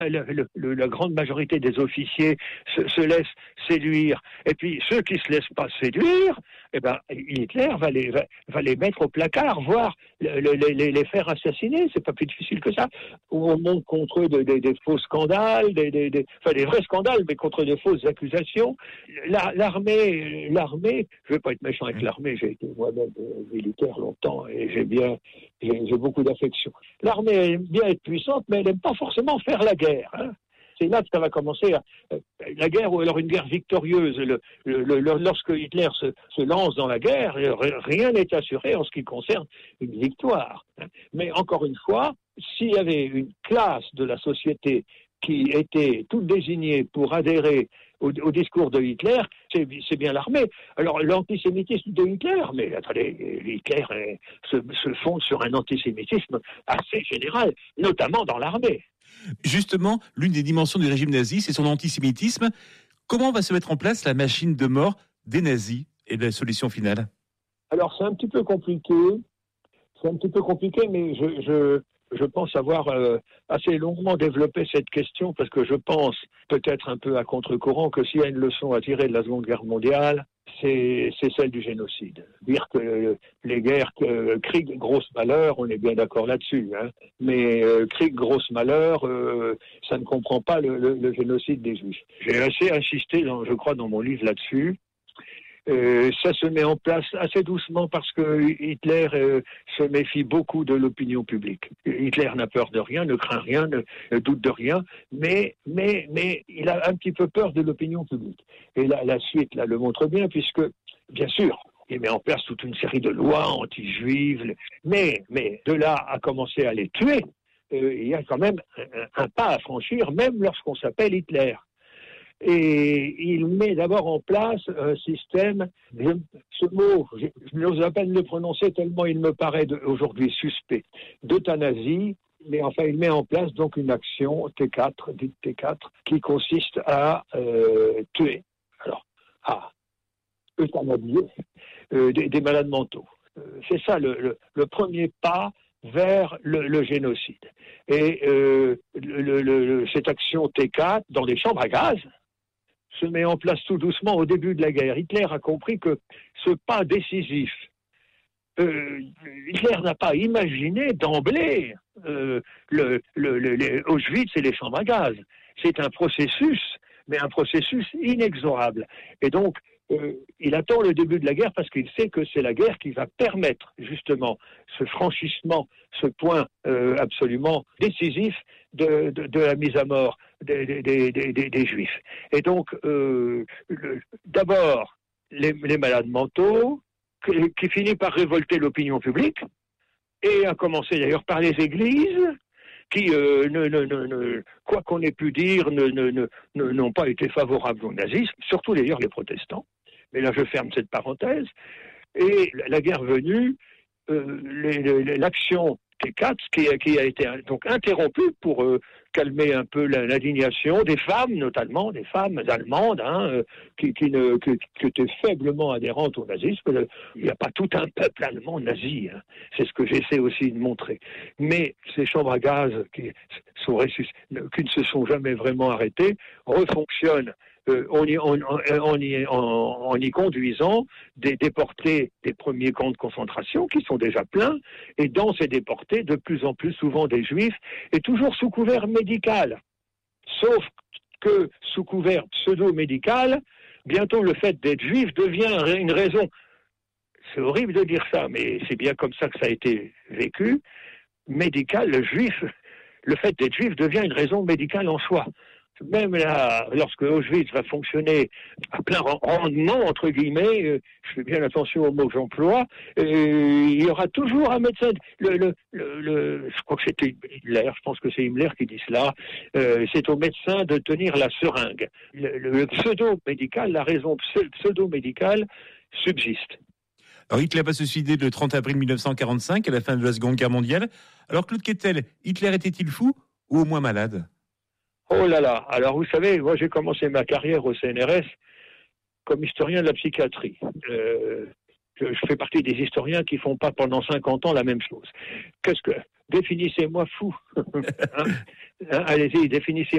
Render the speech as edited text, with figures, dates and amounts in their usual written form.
La grande majorité des officiers se laissent séduire. Et puis ceux qui se laissent pas séduire, eh ben Hitler va les mettre au placard, voire les faire assassiner. C'est pas plus difficile que ça. On monte contre eux des faux scandales, des vrais scandales, mais contre de fausses accusations. L'armée, je vais pas être méchant avec l'armée, j'ai été moi-même militaire longtemps et j'ai beaucoup d'affection. L'armée aime bien être puissante, mais elle n'aime pas forcément faire la guerre. Hein. C'est là que ça va commencer, la guerre, ou alors une guerre victorieuse. Lorsque Hitler se lance dans la guerre, rien n'est assuré en ce qui concerne une victoire. Hein. Mais encore une fois, s'il y avait une classe de la société qui était toute désignée pour adhérer au discours de Hitler, c'est bien l'armée. Alors l'antisémitisme de Hitler, mais attendez, Hitler se fonde sur un antisémitisme assez général, notamment dans l'armée. Justement, l'une des dimensions du régime nazi, c'est son antisémitisme. Comment va se mettre en place la machine de mort des nazis et la solution finale? Alors c'est un petit peu compliqué, mais je pense avoir assez longuement développé cette question parce que je pense, peut-être un peu à contre-courant, que s'il y a une leçon à tirer de la Seconde Guerre mondiale, c'est celle du génocide. Dire que les guerres, Krieg, grosse malheur, on est bien d'accord là-dessus, hein, mais Krieg, grosse malheur, ça ne comprend pas le génocide des Juifs. J'ai assez insisté, je crois, dans mon livre là-dessus. Ça se met en place assez doucement parce que Hitler se méfie beaucoup de l'opinion publique. Hitler n'a peur de rien, ne craint rien, ne doute de rien, mais il a un petit peu peur de l'opinion publique. Et la suite là, le montre bien, puisque, bien sûr, il met en place toute une série de lois anti-juives, mais de là à commencer à les tuer, il y a quand même un pas à franchir, même lorsqu'on s'appelle Hitler. Et il met d'abord en place un système, ce mot, je n'ose à peine le prononcer tellement il me paraît aujourd'hui suspect, d'euthanasie, mais enfin il met en place donc une action T4, dite T4, qui consiste à tuer, alors à euthanasier des malades mentaux. C'est ça le premier pas vers le génocide. Et cette action T4 dans les chambres à gaz se met en place tout doucement au début de la guerre. Hitler a compris que ce pas décisif, Hitler n'a pas imaginé d'emblée les Auschwitz et les chambres à gaz. C'est un processus, mais un processus inexorable. Et donc, il attend le début de la guerre parce qu'il sait que c'est la guerre qui va permettre justement ce franchissement, ce point absolument décisif de la mise à mort des Juifs. Et donc, d'abord, les malades mentaux, qui finit par révolter l'opinion publique, et à commencer d'ailleurs par les églises, qui, quoi qu'on ait pu dire, n'ont pas été favorables au nazisme, surtout d'ailleurs les protestants. Mais là, je ferme cette parenthèse. Et la guerre venue, l'action T4, qui a été donc interrompue pour calmer un peu l'indignation des femmes, notamment des femmes allemandes, hein, qui étaient faiblement adhérentes au nazisme. Il n'y a pas tout un peuple allemand nazi, hein. C'est ce que j'essaie aussi de montrer. Mais ces chambres à gaz qui ne se sont jamais vraiment arrêtées refonctionnent. En y conduisant des déportés des premiers camps de concentration qui sont déjà pleins, et dans ces déportés, de plus en plus souvent des juifs, et toujours sous couvert médical. Sauf que sous couvert pseudo-médical, bientôt le fait d'être juif devient une raison. C'est horrible de dire ça, mais c'est bien comme ça que ça a été vécu. Médical, le fait d'être juif devient une raison médicale en soi. Même là, lorsque Auschwitz va fonctionner à plein rendement, entre guillemets, je fais bien attention aux mots que j'emploie, il y aura toujours un médecin. Je crois que c'était Himmler, je pense que c'est Himmler qui dit cela, c'est au médecin de tenir la seringue. Le pseudo-médical, la raison pseudo-médicale subsiste. Alors Hitler va se suicider le 30 avril 1945, à la fin de la Seconde Guerre mondiale. Alors Claude Quetel, Hitler était-il fou ou au moins malade ? Oh là là, alors vous savez, moi j'ai commencé ma carrière au CNRS comme historien de la psychiatrie. Je fais partie des historiens qui font pas pendant 50 ans la même chose. Définissez-moi fou. Allez-y, définissez